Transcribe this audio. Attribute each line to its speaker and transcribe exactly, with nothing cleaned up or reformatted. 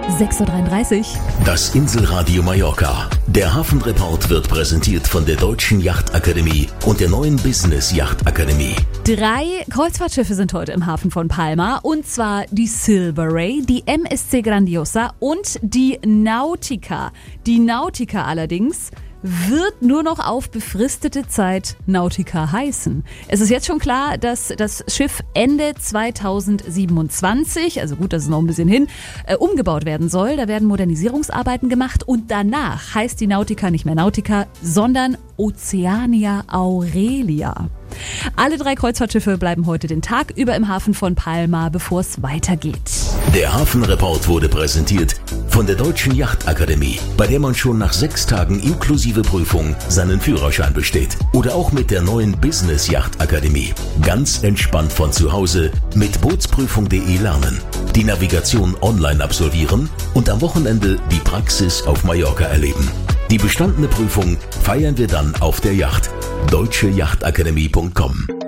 Speaker 1: sechs Uhr dreiunddreißig.
Speaker 2: Das Inselradio Mallorca. Der Hafenreport wird präsentiert von der Deutschen Yachtakademie und der neuen Business Yachtakademie.
Speaker 1: Drei Kreuzfahrtschiffe sind heute im Hafen von Palma, und zwar die Silver Ray, die M S C Grandiosa und die Nautica. Die Nautica allerdings wird nur noch auf befristete Zeit Nautica heißen. Es ist jetzt schon klar, dass das Schiff Ende zweitausendsiebenundzwanzig, also gut, das ist noch ein bisschen hin, äh, umgebaut werden soll. Da werden Modernisierungsarbeiten gemacht und danach heißt die Nautica nicht mehr Nautica, sondern Oceania Aurelia. Alle drei Kreuzfahrtschiffe bleiben heute den Tag über im Hafen von Palma, bevor es weitergeht.
Speaker 2: Der Hafenreport wurde präsentiert von der Deutschen Yachtakademie, bei der man schon nach sechs Tagen inklusive Prüfung seinen Führerschein besteht. Oder auch mit der neuen Business Yachtakademie. Ganz entspannt von zu Hause mit bootsprüfung punkt de lernen, die Navigation online absolvieren und am Wochenende die Praxis auf Mallorca erleben. Die bestandene Prüfung feiern wir dann auf der Yacht. deutsche yachtakademie punkt com